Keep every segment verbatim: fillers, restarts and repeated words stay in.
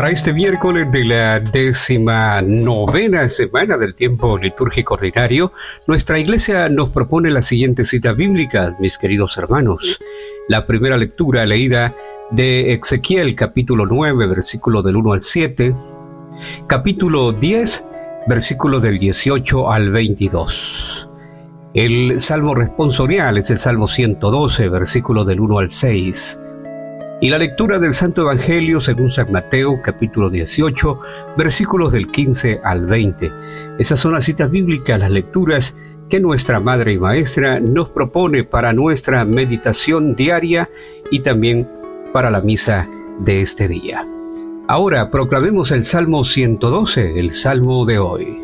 Para este miércoles de la décima novena semana del tiempo litúrgico ordinario, nuestra iglesia nos propone la siguiente cita bíblica, mis queridos hermanos. La primera lectura leída de Ezequiel, capítulo nueve, versículo del uno al siete, capítulo diez, versículo del dieciocho al veintidós. El salmo responsorial es el salmo ciento doce, versículo del uno al seis. Y la lectura del Santo Evangelio según San Mateo, capítulo dieciocho, versículos del quince al veinte. Esas son las citas bíblicas, las lecturas que nuestra Madre y Maestra nos propone para nuestra meditación diaria y también para la misa de este día. Ahora proclamemos el Salmo ciento doce, el Salmo de hoy.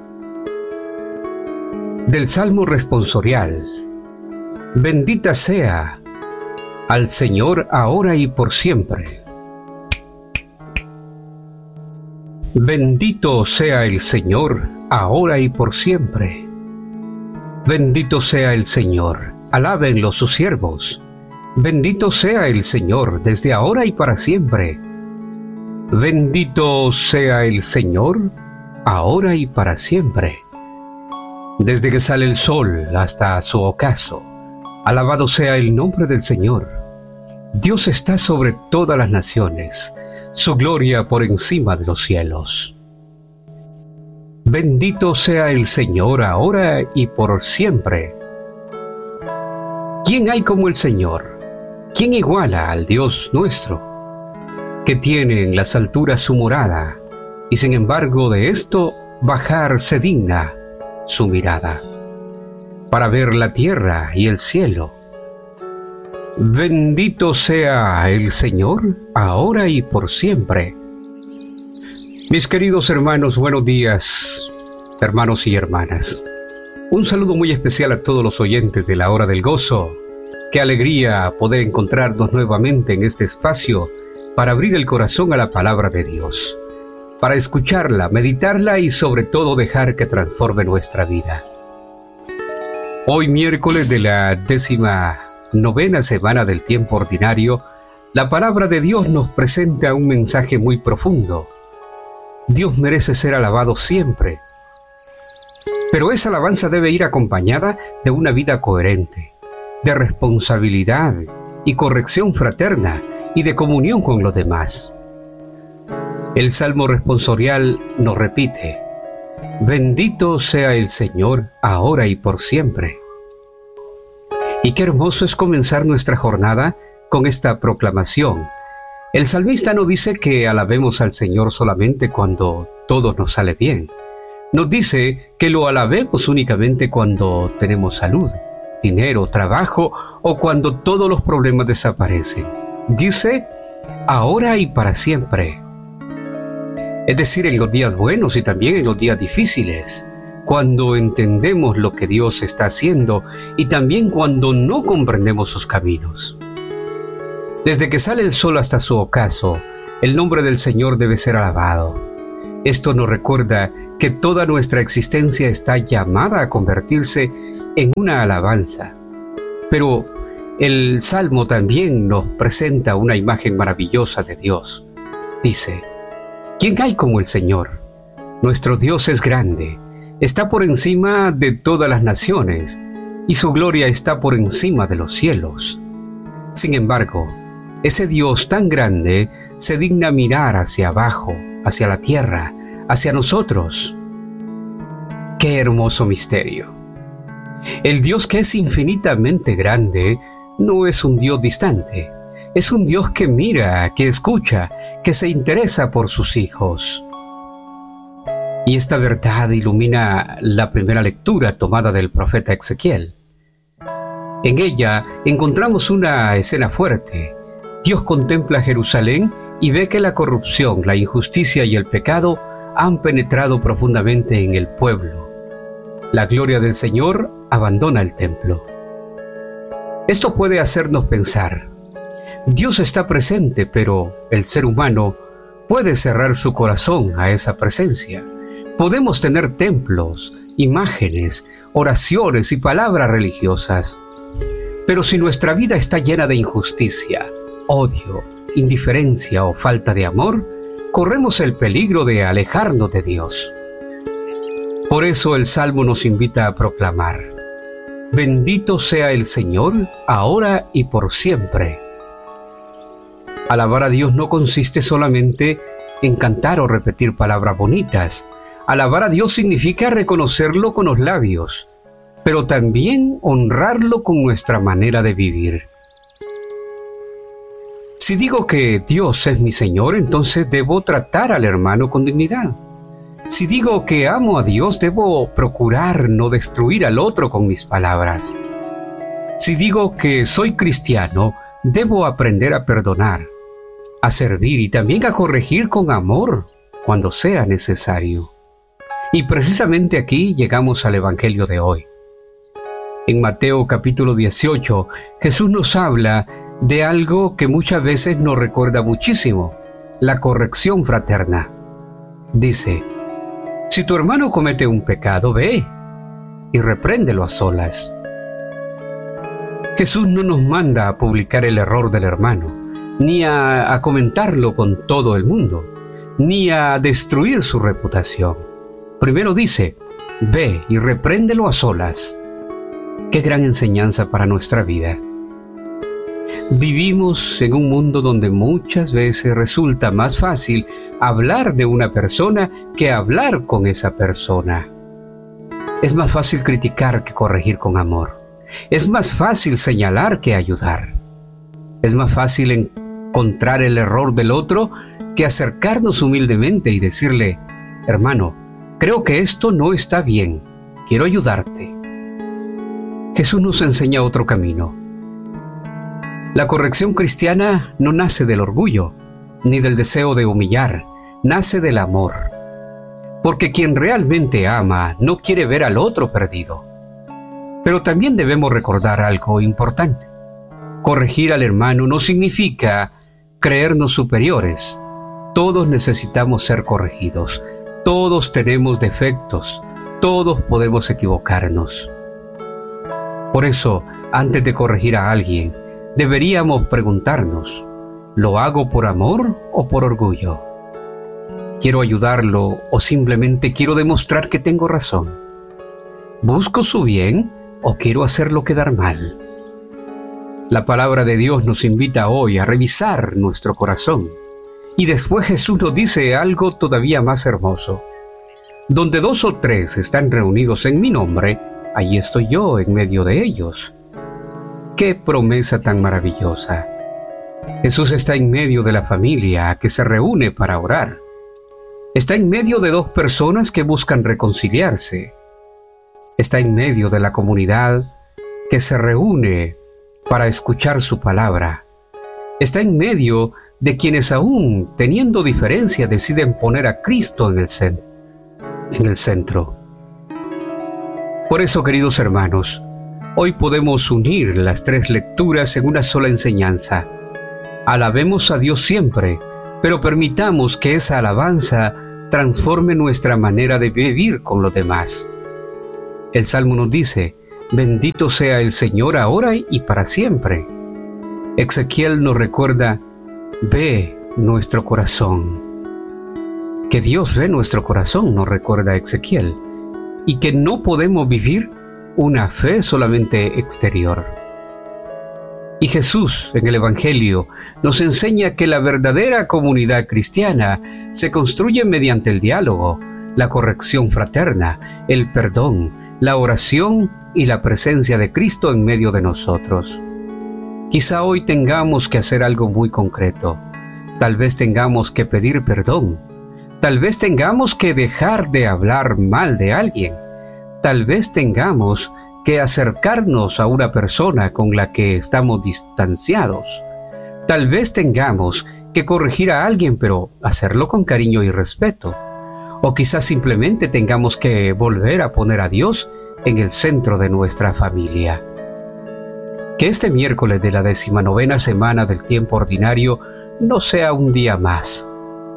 Del Salmo responsorial. Bendita sea al Señor ahora y por siempre. Bendito sea el Señor ahora y por siempre. Bendito sea el Señor, alábenlo sus siervos. Bendito sea el Señor desde ahora y para siempre. Bendito sea el Señor ahora y para siempre. Desde que sale el sol hasta su ocaso, alabado sea el nombre del Señor. Dios está sobre todas las naciones, su gloria por encima de los cielos. Bendito sea el Señor ahora y por siempre. ¿Quién hay como el Señor? ¿Quién iguala al Dios nuestro, que tiene en las alturas su morada, y sin embargo de esto bajar se digna su mirada, para ver la tierra y el cielo? Bendito sea el Señor, ahora y por siempre. Mis queridos hermanos, buenos días, hermanos y hermanas. Un saludo muy especial a todos los oyentes de la Hora del Gozo. Qué alegría poder encontrarnos nuevamente en este espacio para abrir el corazón a la palabra de Dios, para escucharla, meditarla y sobre todo dejar que transforme nuestra vida. Hoy, miércoles de la décima novena semana del tiempo ordinario, la palabra de Dios nos presenta un mensaje muy profundo. Dios merece ser alabado siempre, pero esa alabanza debe ir acompañada de una vida coherente, de responsabilidad y corrección fraterna y de comunión con los demás. El Salmo responsorial nos repite: bendito sea el Señor ahora y por siempre. Y qué hermoso es comenzar nuestra jornada con esta proclamación. El salmista no dice que alabemos al Señor solamente cuando todo nos sale bien. Nos dice que lo alabemos únicamente cuando tenemos salud, dinero, trabajo o cuando todos los problemas desaparecen. Dice, ahora y para siempre. Es decir, en los días buenos y también en los días difíciles, cuando entendemos lo que Dios está haciendo y también cuando no comprendemos sus caminos. Desde que sale el sol hasta su ocaso, el nombre del Señor debe ser alabado. Esto nos recuerda que toda nuestra existencia está llamada a convertirse en una alabanza. Pero el Salmo también nos presenta una imagen maravillosa de Dios. Dice, ¿quién hay como el Señor? Nuestro Dios es grande. Está por encima de todas las naciones, y su gloria está por encima de los cielos. Sin embargo, ese Dios tan grande se digna mirar hacia abajo, hacia la tierra, hacia nosotros. ¡Qué hermoso misterio! El Dios que es infinitamente grande no es un Dios distante, es un Dios que mira, que escucha, que se interesa por sus hijos. Y esta verdad ilumina la primera lectura tomada del profeta Ezequiel. En ella encontramos una escena fuerte. Dios contempla Jerusalén y ve que la corrupción, la injusticia y el pecado han penetrado profundamente en el pueblo. La gloria del Señor abandona el templo. Esto puede hacernos pensar, Dios está presente, pero el ser humano puede cerrar su corazón a esa presencia. Podemos tener templos, imágenes, oraciones y palabras religiosas, pero si nuestra vida está llena de injusticia, odio, indiferencia o falta de amor, corremos el peligro de alejarnos de Dios. Por eso el Salmo nos invita a proclamar: bendito sea el Señor, ahora y por siempre. Alabar a Dios no consiste solamente en cantar o repetir palabras bonitas. Alabar a Dios significa reconocerlo con los labios, pero también honrarlo con nuestra manera de vivir. Si digo que Dios es mi Señor, entonces debo tratar al hermano con dignidad. Si digo que amo a Dios, debo procurar no destruir al otro con mis palabras. Si digo que soy cristiano, debo aprender a perdonar, a servir y también a corregir con amor cuando sea necesario. Y precisamente aquí llegamos al Evangelio de hoy. En Mateo capítulo dieciocho, Jesús nos habla de algo que muchas veces nos recuerda muchísimo: la corrección fraterna. Dice: si tu hermano comete un pecado, ve y repréndelo a solas. Jesús no nos manda a publicar el error del hermano, ni a, a comentarlo con todo el mundo, ni a destruir su reputación. Primero dice: ve y repréndelo a solas. Qué gran enseñanza para nuestra vida. Vivimos en un mundo donde muchas veces resulta más fácil hablar de una persona que hablar con esa persona. Es más fácil criticar que corregir con amor. Es más fácil señalar que ayudar. Es más fácil encontrar el error del otro que acercarnos humildemente y decirle: hermano, creo que esto no está bien, quiero ayudarte. Jesús nos enseña otro camino. La corrección cristiana no nace del orgullo, ni del deseo de humillar, nace del amor. Porque quien realmente ama no quiere ver al otro perdido. Pero también debemos recordar algo importante. Corregir al hermano no significa creernos superiores. Todos necesitamos ser corregidos. Todos tenemos defectos. Todos podemos equivocarnos. Por eso, antes de corregir a alguien, deberíamos preguntarnos: ¿lo hago por amor o por orgullo? ¿Quiero ayudarlo o simplemente quiero demostrar que tengo razón? ¿Busco su bien o quiero hacerlo quedar mal? La palabra de Dios nos invita hoy a revisar nuestro corazón. Y después Jesús nos dice algo todavía más hermoso: donde dos o tres están reunidos en mi nombre, allí estoy yo en medio de ellos. ¡Qué promesa tan maravillosa! Jesús está en medio de la familia que se reúne para orar. Está en medio de dos personas que buscan reconciliarse. Está en medio de la comunidad que se reúne para escuchar su palabra. Está en medio de quienes aún, teniendo diferencia, deciden poner a Cristo en el, cen- en el centro. Por eso, queridos hermanos, hoy podemos unir las tres lecturas en una sola enseñanza. Alabemos a Dios siempre, pero permitamos que esa alabanza transforme nuestra manera de vivir con los demás. El Salmo nos dice: bendito sea el Señor ahora y para siempre. Ezequiel nos recuerda: ve nuestro corazón. Que Dios ve nuestro corazón, nos recuerda Ezequiel, y que no podemos vivir una fe solamente exterior. Y Jesús, en el Evangelio, nos enseña que la verdadera comunidad cristiana se construye mediante el diálogo, la corrección fraterna, el perdón, la oración y la presencia de Cristo en medio de nosotros. Quizá hoy tengamos que hacer algo muy concreto. Tal vez tengamos que pedir perdón. Tal vez tengamos que dejar de hablar mal de alguien. Tal vez tengamos que acercarnos a una persona con la que estamos distanciados. Tal vez tengamos que corregir a alguien, pero hacerlo con cariño y respeto. O quizás simplemente tengamos que volver a poner a Dios en el centro de nuestra familia. Que este miércoles de la decimanovena semana del tiempo ordinario no sea un día más.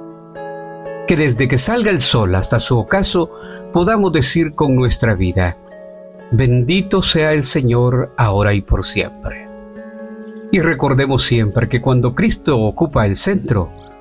Que desde que salga el sol hasta su ocaso podamos decir con nuestra vida: bendito sea el Señor ahora y por siempre. Y recordemos siempre que cuando Cristo ocupa el centro,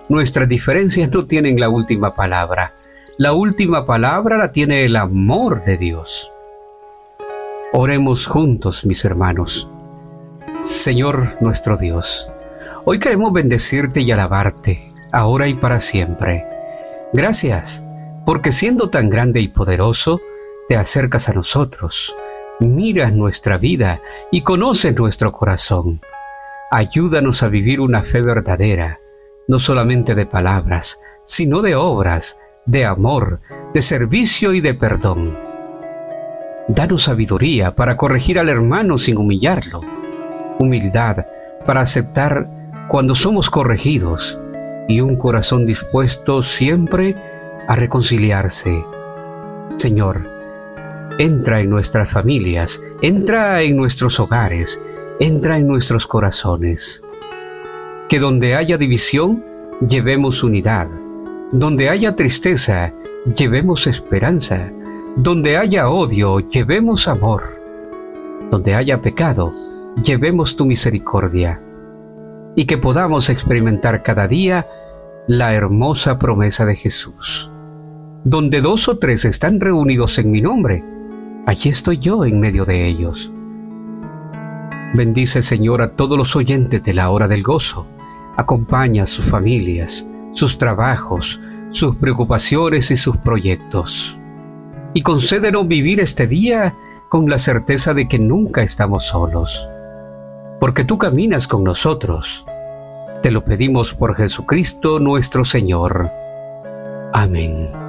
nuestras diferencias no tienen la última palabra. La última palabra la tiene el amor de Dios. Oremos juntos, mis hermanos. Señor nuestro Dios, hoy queremos bendecirte y alabarte, ahora y para siempre. Gracias, porque siendo tan grande y poderoso, te acercas a nosotros, miras nuestra vida y conoces nuestro corazón. Ayúdanos a vivir una fe verdadera, no solamente de palabras, sino de obras, de amor, de servicio y de perdón. Danos sabiduría para corregir al hermano sin humillarlo, humildad para aceptar cuando somos corregidos y un corazón dispuesto siempre a reconciliarse. Señor, entra en nuestras familias, entra en nuestros hogares, entra en nuestros corazones. Que donde haya división, llevemos unidad. Donde haya tristeza, llevemos esperanza. Donde haya odio, llevemos amor. Donde haya pecado, llevemos tu misericordia. Y que podamos experimentar cada día la hermosa promesa de Jesús. Donde dos o tres están reunidos en mi nombre, allí estoy yo en medio de ellos. Bendice, Señor, a todos los oyentes de la hora del gozo. Acompaña a sus familias, sus trabajos, sus preocupaciones y sus proyectos. Y concédenos vivir este día con la certeza de que nunca estamos solos, porque tú caminas con nosotros. Te lo pedimos por Jesucristo nuestro Señor. Amén.